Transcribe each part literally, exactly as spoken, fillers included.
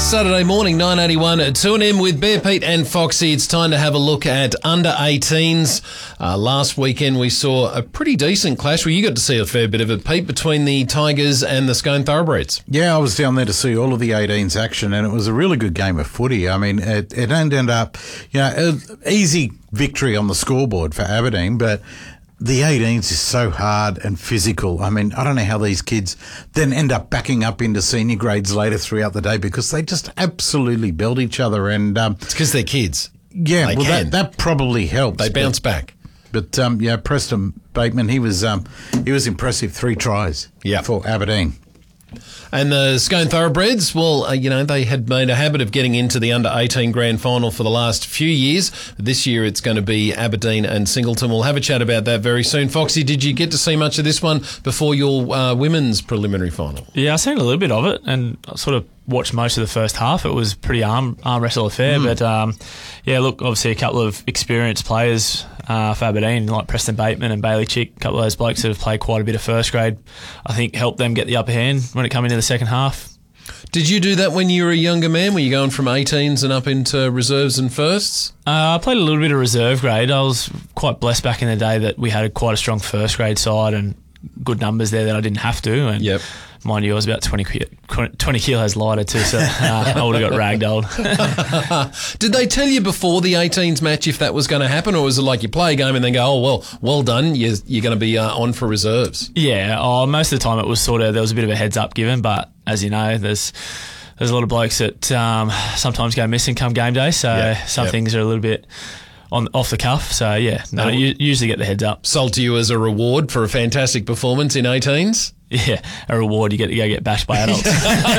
Saturday morning, nine eighty-one, two and M with Bear Pete and Foxy. It's time to have a look at under eighteens. Uh, last weekend we saw a pretty decent clash. Well, you got to see a fair bit of it, Pete, between the Tigers and the Scone Thoroughbreds. Yeah, I was down there to see all of the eighteens action, and it was a really good game of footy. I mean, it, it ended up, you know, an easy victory on the scoreboard for Aberdeen, but the eighteens is so hard and physical. I mean, I don't know how these kids then end up backing up into senior grades later throughout the day because they just absolutely build each other. And um, It's because they're kids. Yeah, They well, can. that, that probably helps. They bounce but, back. But um, yeah, Preston Bateman, he was um, he was impressive. Three tries Yep. for Aberdeen. And the Scone Thoroughbreds, well, uh, you know, they had made a habit of getting into the under eighteen grand final for the last few years. This year it's going to be Aberdeen and Singleton. We'll have a chat about that very soon. Foxy, did you get to see much of this one before your uh, women's preliminary final? Yeah, I seen a little bit of it and I sort of watched most of the first half. It was a pretty arm, arm wrestle affair. Mm. But, um, yeah, look, obviously a couple of experienced players uh, for Aberdeen, like Preston Bateman and Bailey Chick, a couple of those blokes that have played quite a bit of first grade, I think helped them get the upper hand when it came into the second half. Did you do that when you were a younger man? Were you going from eighteens and up into reserves and firsts? Uh, I played a little bit of reserve grade. I was quite blessed back in the day that we had a, quite a strong first grade side and good numbers there that I didn't have to. And yep. Mind you, I was about twenty, twenty kilos lighter too, so uh, I would have got ragdolled. Did they tell you before the eighteens match if that was going to happen, or was it like you play a game and then go, oh, well, well done, you're, you're going to be uh, on for reserves? Yeah, oh, most of the time it was sort of, there was a bit of a heads up given, but as you know, there's there's a lot of blokes that um, sometimes go missing come game day, so yeah, some yep. things are a little bit on off the cuff, so yeah, no, you usually get the heads up. Sold to you as a reward for a fantastic performance in eighteens? Yeah, a reward, you get to go get bashed by adults.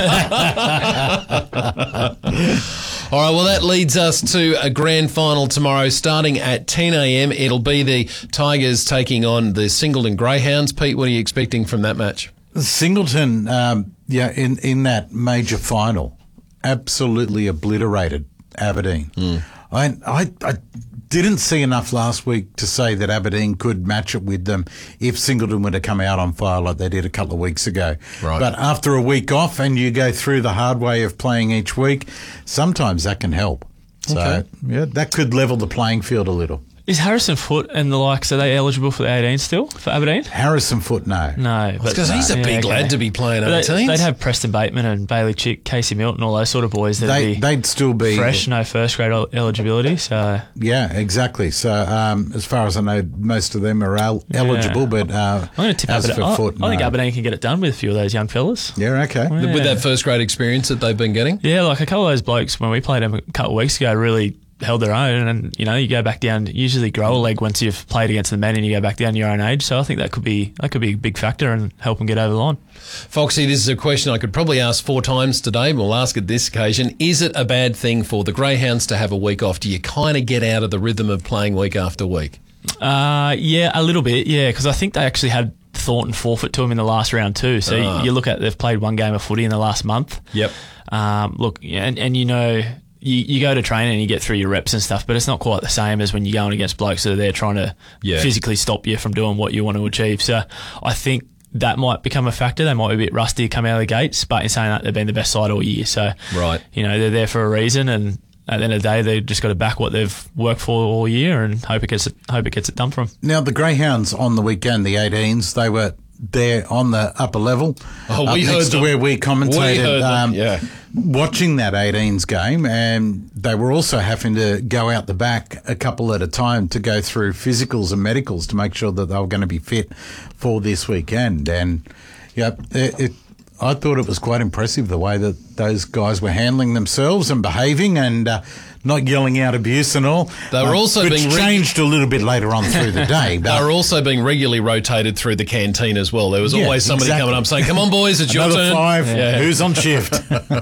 All right, well, that leads us to a grand final tomorrow starting at ten a.m. It'll be the Tigers taking on the Singleton Greyhounds. Pete, what are you expecting from that match? Singleton, um, yeah, in, in that major final, absolutely obliterated Aberdeen. Mm. I, I, I didn't see enough last week to say that Aberdeen could match it with them if Singleton were to come out on fire like they did a couple of weeks ago. Right. But after a week off and you go through the hard way of playing each week, sometimes that can help. So, okay. yeah, that could level the playing field a little. Is Harrison Foote and the likes, are they eligible for the eighteen still, for Aberdeen? Harrison Foote, no. No. Because he's a yeah, big okay. lad to be playing But eighteens. they, they'd have Preston Bateman and Bailey Chick, Casey Milton, all those sort of boys. That'd They, be they'd still be fresh, no first grade eligibility. So yeah, exactly. So um, as far as I know, most of them are el- eligible. Yeah. But uh, I'm going to tip as Aberdeen. for I, Foote, I think no. Aberdeen can get it done with a few of those young fellas. Yeah, okay. Yeah. With that first grade experience that they've been getting? Yeah, like a couple of those blokes when we played them a couple of weeks ago really held their own, and you know you go back down, usually grow a leg once you've played against the men and you go back down your own age, so I think that could be that could be a big factor and help them get over the line. Foxy, this is a question I could probably ask four times today, but we'll ask it this occasion. Is it a bad thing for the Greyhounds to have a week off? Do you kind of get out of the rhythm of playing week after week? Uh, yeah, a little bit, yeah, because I think they actually had Thornton forfeit to them in the last round too, so Ah. you, you look at they've played one game of footy in the last month. Yep. Um, look, and, and you know, you, you go to training and you get through your reps and stuff, but it's not quite the same as when you're going against blokes that are there trying to Yeah. physically stop you from doing what you want to achieve. So I think that might become a factor. They might be a bit rusty to come out of the gates, but in saying that, they've been the best side all year. So, Right. you know, they're there for a reason, and at the end of the day, they've just got to back what they've worked for all year and hope it gets it, hope it gets it done for them. Now, the Greyhounds on the weekend, the eighteens, they were there on the upper level, Oh, up we heard next to them. where we commentated, We heard them, um, yeah. watching that eighteens game, and they were also having to go out the back a couple at a time to go through physicals and medicals to make sure that they were going to be fit for this weekend. And yeah, it, it, I thought it was quite impressive the way that those guys were handling themselves and behaving and uh, not yelling out abuse and all. They were Uh, also which being reg- changed a little bit later on through the day. They But were also being regularly rotated through the canteen as well. There was Yeah, always somebody exactly. coming up saying, come on, boys, it's your another turn. five. Yeah. Who's on shift?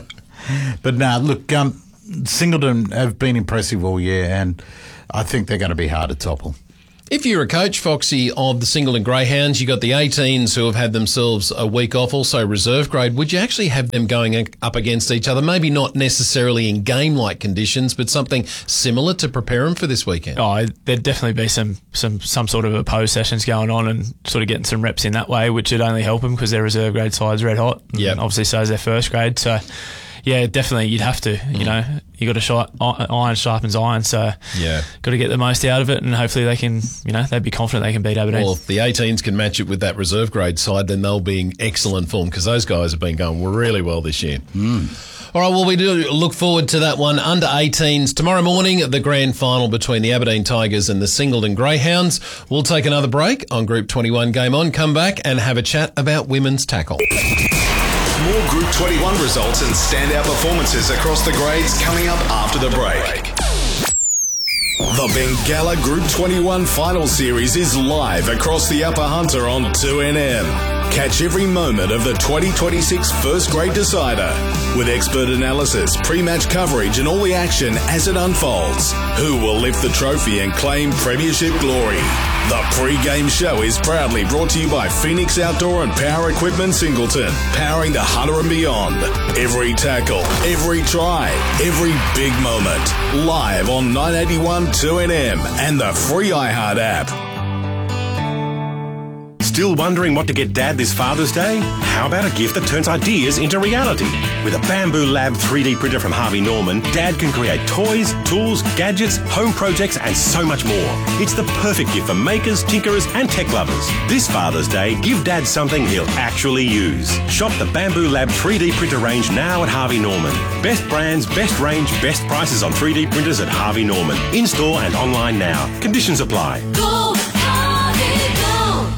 But no, look, um, Singleton have been impressive all year, and I think they're going to be hard to topple. If you're a coach, Foxy, of the Singleton Greyhounds, you got the eighteens who have had themselves a week off, also reserve grade. Would you actually have them going up against each other? Maybe not necessarily in game-like conditions, but something similar to prepare them for this weekend? Oh, there'd definitely be some, some, some sort of opposed sessions going on and sort of getting some reps in that way, which would only help them because their reserve grade side's red hot. Yep. And obviously so is their first grade. So, yeah, definitely you'd have to. Mm. You know, you got to shy, iron sharpens iron, so yeah, got to get the most out of it, and hopefully they can. You know, they'd be confident they can beat Aberdeen. Well, if the eighteens can match it with that reserve grade side, then they'll be in excellent form because those guys have been going really well this year. Mm. All right, well, we do look forward to that one. Under eighteens, tomorrow morning, the grand final between the Aberdeen Tigers and the Singleton Greyhounds. We'll take another break on Group twenty-one Game On, come back and have a chat about women's tackle. More Group twenty-one results and standout performances across the grades coming up after the break. The Bengalla Group twenty-one Final Series is live across the Upper Hunter on two N M. Catch every moment of the twenty twenty-six First Grade Decider with expert analysis, pre-match coverage and all the action as it unfolds. Who will lift the trophy and claim premiership glory? The pre-game show is proudly brought to you by Phoenix Outdoor and Power Equipment Singleton, powering the Hunter and beyond. Every tackle, every try, every big moment. Live on nine eighty-one two N M and the free iHeart app. Still wondering what to get Dad this Father's Day? How about a gift that turns ideas into reality? With a Bamboo Lab three D printer from Harvey Norman, Dad can create toys, tools, gadgets, home projects and so much more. It's the perfect gift for makers, tinkerers and tech lovers. This Father's Day, give Dad something he'll actually use. Shop the Bamboo Lab three D printer range now at Harvey Norman. Best brands, best range, best prices on three D printers at Harvey Norman. In-store and online now. Conditions apply. Go, Harvey, go!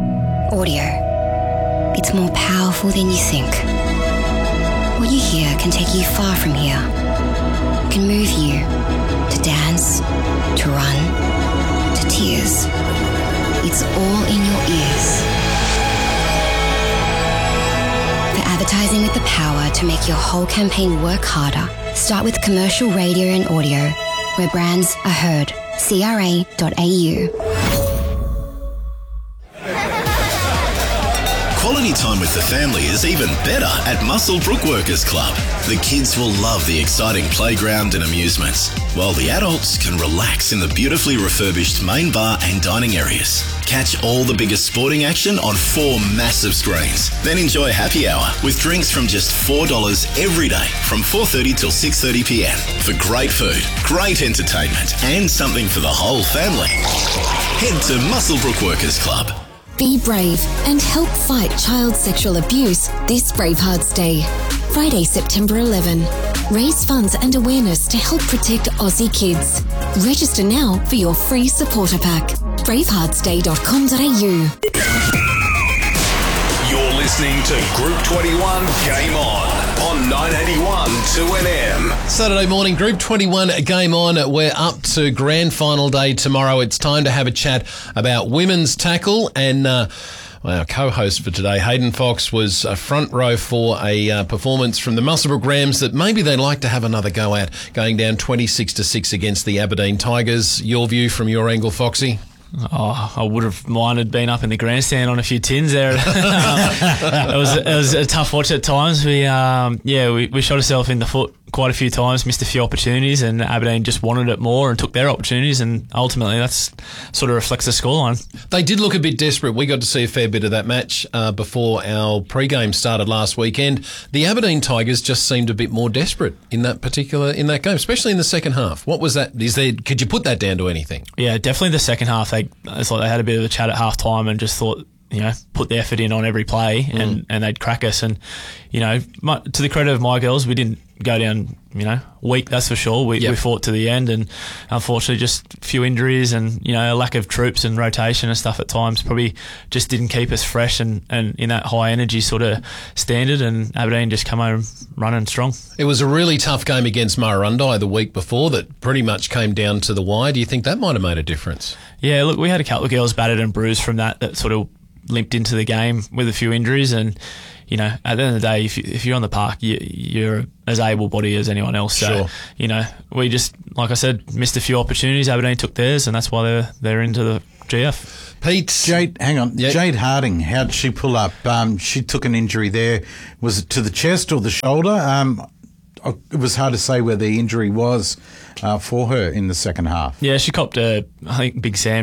Audio. It's more powerful than you think. What you hear can take you far from here. Can move you to dance, to run, to tears. It's all in your ears. For advertising with the power to make your whole campaign work harder, start with commercial radio and audio, where brands are heard. C R A dot A U. Quality time with the family is even better at Muswellbrook Workers Club. The kids will love the exciting playground and amusements, while the adults can relax in the beautifully refurbished main bar and dining areas. Catch all the biggest sporting action on four massive screens. Then enjoy happy hour with drinks from just four dollars every day from four thirty till six thirty p m for great food, great entertainment and something for the whole family. Head to Muswellbrook Workers Club. Be brave and help fight child sexual abuse this Bravehearts Day. Friday, September eleventh. Raise funds and awareness to help protect Aussie kids. Register now for your free supporter pack. bravehearts day dot com dot a u. You're listening to Group twenty-one Game On on nine eighty-one two N M. Saturday morning, Group twenty-one Game On. We're up to grand final day tomorrow. It's time to have a chat about women's tackle and uh, our co-host for today, Hayden Fox, was a front row for a uh, performance from the Muswellbrook Rams that maybe they'd like to have another go at, going down twenty-six to six against the Aberdeen Tigers. Your view from your angle, Foxy? Oh, I would have minded being up in the grandstand on a few tins there. it was it was a tough watch at times. We um, yeah we, we shot ourselves in the foot quite a few times, missed a few opportunities, and Aberdeen just wanted it more and took their opportunities, and ultimately that's sort of reflects the scoreline. They did look a bit desperate. We got to see a fair bit of that match uh, before our pre-game started last weekend. The Aberdeen Tigers just seemed a bit more desperate in that particular in that game, especially in the second half. What was that? Is there? Could you put that down to anything? Yeah, definitely the second half. They it's like they had a bit of a chat at half time and just thought, you know, put the effort in on every play and, mm. and they'd crack us. And, you know, my, to the credit of my girls, we didn't go down, you know, weak, that's for sure. We, yep. we fought to the end, and unfortunately just a few injuries and, you know, a lack of troops and rotation and stuff at times probably just didn't keep us fresh and, and in that high energy sort of standard, and Aberdeen just come home running strong. It was a really tough game against Murrurundi the week before that pretty much came down to the wire. Do you think that might have made a difference? Yeah, look, we had a couple of girls battered and bruised from that that sort of limped into the game with a few injuries, and you know, at the end of the day, if, you, if you're on the park, you, you're as able-bodied as anyone else. So, sure. you know, we just, like I said, missed a few opportunities. Aberdeen took theirs, and that's why they're they're into the G F. Pete, Jade, hang on, yep. Jade Harding. How did she pull up? Um, she took an injury there. Was it to the chest or the shoulder? Um, it was hard to say where the injury was uh, for her in the second half. Yeah, she copped a, I think Big Sam just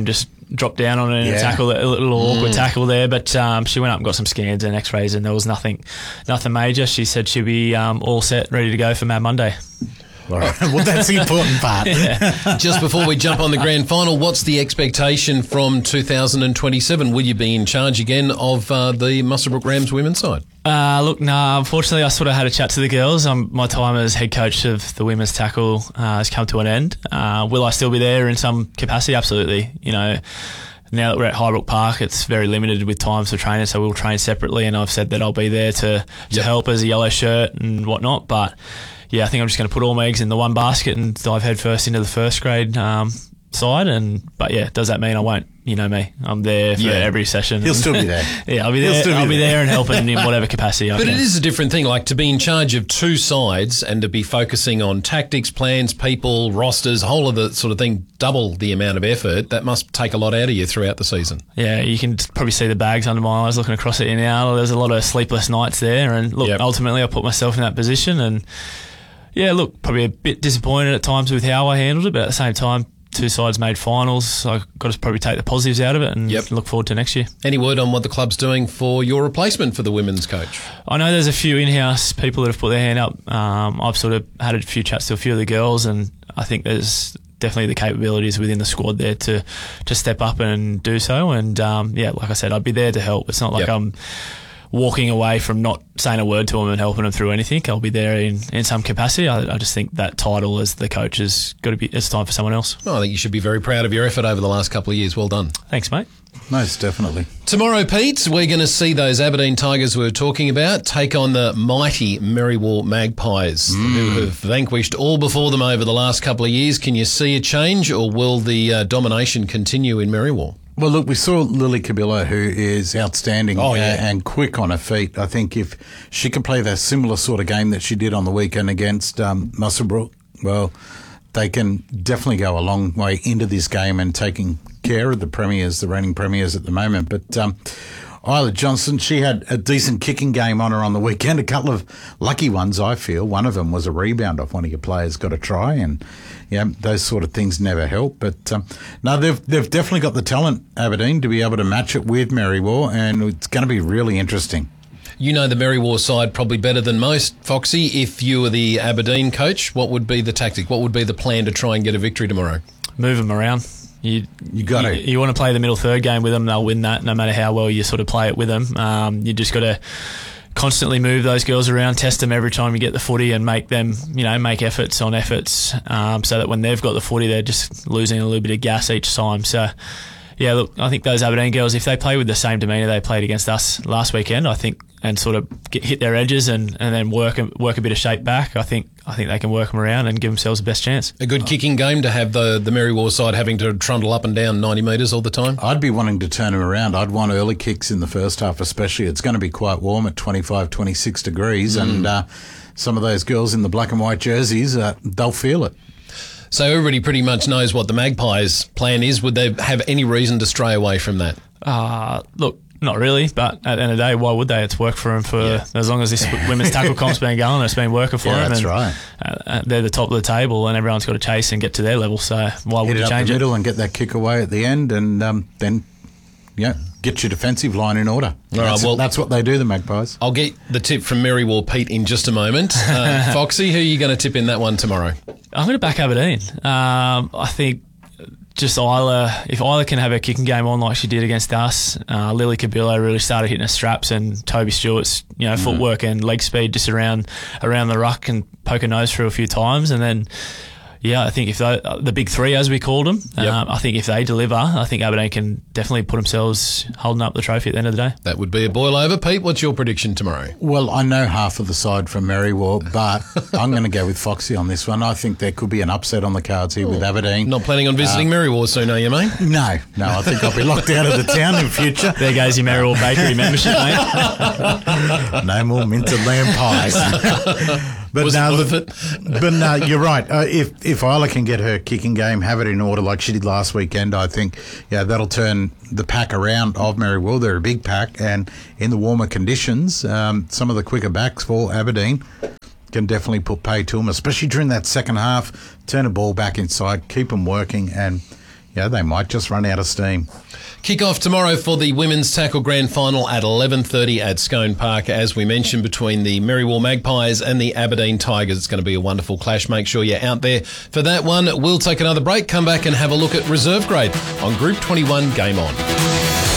dropped down on her in Yeah. a tackle, a little awkward tackle there. But um, she went up and got some scans and X-rays, and there was nothing, nothing major. She said she'll be um, all set, ready to go for Mad Monday. All right. Well, that's the important part. Just before we jump on the grand final, what's the expectation from two thousand twenty-seven? Will you be in charge again of uh, the Muswellbrook Rams women's side? Uh, look, no, nah, unfortunately, I sort of had a chat to the girls. Um, my time as head coach of the women's tackle uh, has come to an end. Uh, will I still be there in some capacity? Absolutely. You know, now that we're at Highbrook Park, it's very limited with times for training, so we'll train separately, and I've said that I'll be there to, to Yep. help as a yellow shirt and whatnot. But yeah, I think I'm just going to put all my eggs in the one basket and dive head first into the first grade um, side. And but yeah, does that mean I won't? You know me, I'm there for Yeah. every session. He'll still be there. Yeah, I'll be He'll there. still be I'll be there. there and helping in whatever capacity I But can. it is a different thing, like to be in charge of two sides and to be focusing on tactics, plans, people, rosters, whole of the sort of thing, double the amount of effort. That must take a lot out of you throughout the season. Yeah, you can probably see the bags under my eyes looking across at you now. There's a lot of sleepless nights there, and look, Yep. ultimately I put myself in that position, and yeah, look, probably a bit disappointed at times with how I handled it, but at the same time, two sides made finals, so I've got to probably take the positives out of it and Yep. look forward to next year. Any word on what the club's doing for your replacement for the women's coach? I know there's a few in-house people that have put their hand up. Um, I've sort of had a few chats to a few of the girls, and I think there's definitely the capabilities within the squad there to to step up and do so. And um, yeah, like I said, I'd be there to help. It's not like Yep. I'm walking away from not saying a word to them and helping them through anything. I'll be there in, in some capacity. I, I just think that title as the coach has got to be, it's time for someone else. Oh, I think you should be very proud of your effort over the last couple of years. Well done. Thanks, mate. Most definitely. Tomorrow, Pete, we're going to see those Aberdeen Tigers we were talking about take on the mighty Merriwar Magpies, who have vanquished all before them over the last couple of years. Can you see a change, or will the uh, domination continue in Merriwar? Well, look, we saw Lily Kabila, who is outstanding Oh, yeah. uh, and quick on her feet. I think if she can play that similar sort of game that she did on the weekend against um, Muswellbrook, well, they can definitely go a long way into this game and taking care of the premiers, the reigning premiers at the moment. But um, Isla Johnson, she had a decent kicking game on her on the weekend. A couple of lucky ones, I feel. One of them was a rebound off one of your players, got a try, and yeah, those sort of things never help. But um, no, they've they've definitely got the talent, Aberdeen, to be able to match it with Merriwar, and it's going to be really interesting. You know the Merriwar side probably better than most, Foxy. If you were the Aberdeen coach, what would be the tactic? What would be the plan to try and get a victory tomorrow? Move them around. You You got you, to. you want to play the middle third game with them, they'll win that no matter how well you sort of play it with them. Um, you just got to constantly move those girls around, test them every time you get the footy, and make them, you know, make efforts on efforts, um, so that when they've got the footy, they're just losing a little bit of gas each time. So, yeah, look, I think those Aberdeen girls, if they play with the same demeanour they played against us last weekend, I think, and sort of get, hit their edges and, and then work work a bit of shape back, I think I think they can work them around and give themselves the best chance. A good kicking game to have the, the Merriwar side having to trundle up and down ninety metres all the time? I'd be wanting to turn them around. I'd want early kicks in the first half, especially. It's going to be quite warm at twenty-five, twenty-six degrees, and uh, some of those girls in the black and white jerseys, uh, they'll feel it. So everybody pretty much knows what the Magpies' plan is. Would they have any reason to stray away from that? Uh, look, not really, but at the end of the day, why would they? It's worked for them for Yeah. as long as this women's tackle comp's been going. It's been working for Yeah, them. that's and, right. Uh, they're the top of the table, and everyone's got to chase and get to their level. So why would Hit it you up change the it? middle and get that kick away at the end, and um, then yeah, get your defensive line in order. All right, that's, well- that's what they do, the Magpies. I'll get the tip from Merriwar Pete in just a moment. Uh, Foxy, who are you going to tip in that one tomorrow? I'm going to back Aberdeen. Um, I think just Isla, if Isla can have a kicking game on like she did against us, uh, Lily Kabila really started hitting her straps, and Toby Stewart's, you know, footwork and leg speed just around around the ruck and poke her nose through a few times, and then. Yeah, I think if they, the big three, as we called them, Yep. um, I think if they deliver, I think Aberdeen can definitely put themselves holding up the trophy at the end of the day. That would be a boil over. Pete, what's your prediction tomorrow? Well, I know half of the side from Merriwar, but I'm going to go with Foxy on this one. I think there could be an upset on the cards here with Aberdeen. Not planning on visiting Merriwar soon, are you, mate? No, no, I think I'll be locked out of the town in future. There goes your Merriwar Bakery membership, mate. No more minted lamb pies. But Was it no, worth look- it? but no, you're right. Uh, if if Isla can get her kicking game, have it in order like she did last weekend, I think yeah that'll turn the pack around of Merriwar. They're a big pack, and in the warmer conditions, um, some of the quicker backs for Aberdeen can definitely put pay to them, especially during that second half. Turn the ball back inside, keep them working, and yeah, they might just run out of steam. Kick-off tomorrow for the Women's Tackle Grand Final at eleven thirty at Scone Park, as we mentioned, between the Merriwell Magpies and the Aberdeen Tigers. It's going to be a wonderful clash. Make sure you're out there for that one. We'll take another break, come back and have a look at reserve grade on Group twenty-one Game On.